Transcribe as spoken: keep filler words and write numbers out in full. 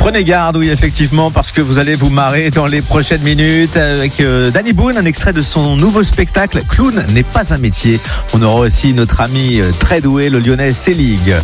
Prenez garde, oui, effectivement, parce que vous allez vous marrer dans les prochaines minutes avec euh, Danny Boone, un extrait de son nouveau spectacle Clown n'est pas un métier. On aura aussi notre ami euh, très doué, le Lyonnais Selig.